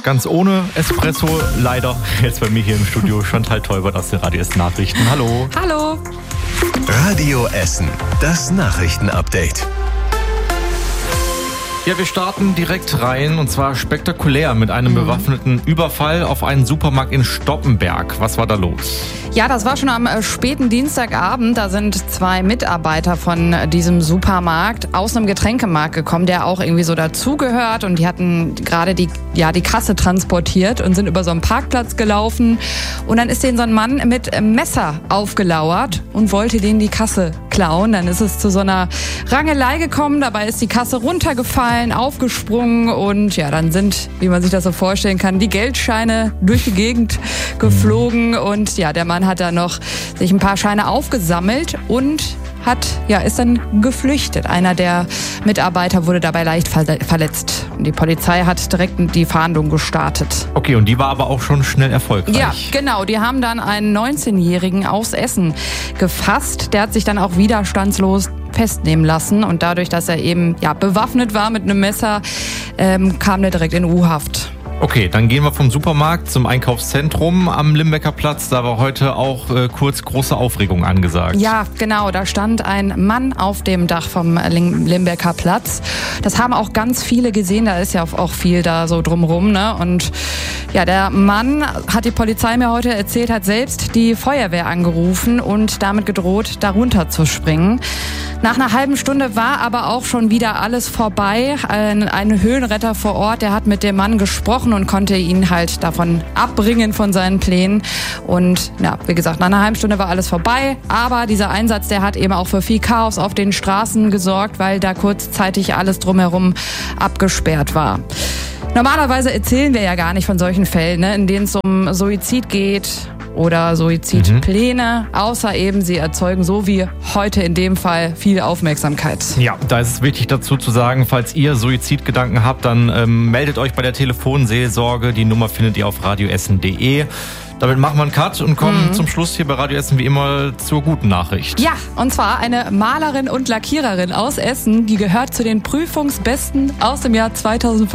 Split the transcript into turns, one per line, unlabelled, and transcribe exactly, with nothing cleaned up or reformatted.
ganz ohne Espresso. Leider jetzt bei mir hier im Studio Chantal Teuber aus den Radio Essen Nachrichten. Hallo.
Hallo.
Radio Essen, das Nachrichtenupdate.
Ja, wir starten direkt rein und zwar spektakulär mit einem mhm. bewaffneten Überfall auf einen Supermarkt in Stoppenberg. Was war da los?
Ja, das war schon am späten Dienstagabend. Da sind zwei Mitarbeiter von diesem Supermarkt aus einem Getränkemarkt gekommen, der auch irgendwie so dazugehört. Und die hatten gerade die, ja, die Kasse transportiert und sind über so einen Parkplatz gelaufen. Und dann ist denen so ein Mann mit Messer aufgelauert und wollte denen die Kasse klauen. Dann ist es zu so einer Rangelei gekommen. Dabei ist die Kasse runtergefallen, aufgesprungen und ja, dann sind, wie man sich das so vorstellen kann, die Geldscheine durch die Gegend geflogen. Und ja, der Mann hat da noch sich ein paar Scheine aufgesammelt und hat, ja, ist dann geflüchtet. Einer der Mitarbeiter wurde dabei leicht verletzt. Und die Polizei hat direkt die Fahndung gestartet.
Okay, und die war aber auch schon schnell erfolgreich.
Ja, genau. Die haben dann einen neunzehnjährigen aus Essen gefasst. Der hat sich dann auch widerstandslos festnehmen lassen. Und dadurch, dass er eben ja, bewaffnet war mit einem Messer, ähm, kam der direkt in U-Haft.
Okay, dann gehen wir vom Supermarkt zum Einkaufszentrum am Limbecker Platz. Da war heute auch äh, kurz große Aufregung angesagt.
Ja, genau. Da stand ein Mann auf dem Dach vom Limbecker Platz. Das haben auch ganz viele gesehen. Da ist ja auch viel da so drumrum, ne? Und ja, der Mann, hat die Polizei mir heute erzählt, hat selbst die Feuerwehr angerufen und damit gedroht, darunter zu springen. Nach einer halben Stunde war aber auch schon wieder alles vorbei. Ein, ein Höhenretter vor Ort, der hat mit dem Mann gesprochen und konnte ihn halt davon abbringen von seinen Plänen. Und ja, wie gesagt, nach einer halben Stunde war alles vorbei. Aber dieser Einsatz, der hat eben auch für viel Chaos auf den Straßen gesorgt, weil da kurzzeitig alles drumherum abgesperrt war. Normalerweise erzählen wir ja gar nicht von solchen Fällen, ne, in denen es um Suizid geht oder Suizidpläne, mhm. außer eben sie erzeugen, so wie heute in dem Fall, viel Aufmerksamkeit.
Ja, da ist es wichtig dazu zu sagen, falls ihr Suizidgedanken habt, dann ähm, meldet euch bei der Telefonseelsorge. Die Nummer findet ihr auf radioessen punkt de. Damit machen wir einen Cut und kommen mhm. zum Schluss hier bei Radio Essen wie immer zur guten Nachricht.
Ja, und zwar eine Malerin und Lackiererin aus Essen, die gehört zu den Prüfungsbesten aus dem Jahr zweitausendfünfzehn.